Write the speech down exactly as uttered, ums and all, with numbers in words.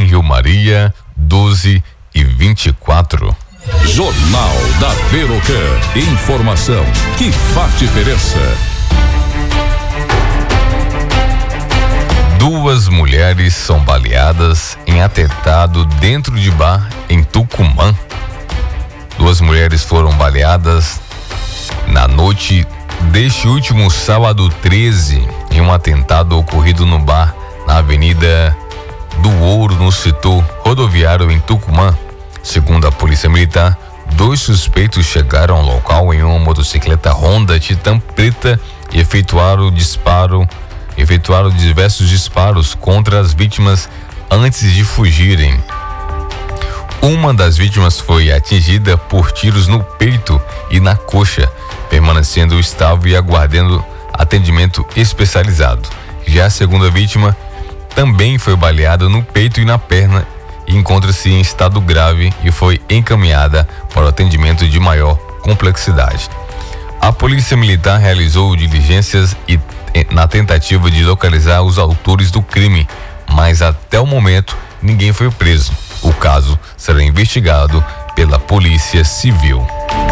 em Rio Maria, doze e vinte e quatro. Jornal da Perocan. Informação que faz diferença. Duas mulheres são baleadas em atentado dentro de bar em Tucumã. Duas mulheres foram baleadas na noite deste último sábado treze em um atentado ocorrido no bar na Avenida do Ouro, no setor rodoviário em Tucumã. Segundo a Polícia Militar, dois suspeitos chegaram ao local em uma motocicleta Honda Titan preta e efetuaram disparo, efetuaram diversos disparos contra as vítimas antes de fugirem. Uma das vítimas foi atingida por tiros no peito e na coxa, permanecendo estável e aguardando atendimento especializado. Já a segunda vítima também foi baleada no peito e na perna e encontra-se em estado grave e foi encaminhada para o atendimento de maior complexidade. A Polícia Militar realizou diligências e, na tentativa de localizar os autores do crime, mas até o momento ninguém foi preso. O caso será investigado pela Polícia Civil.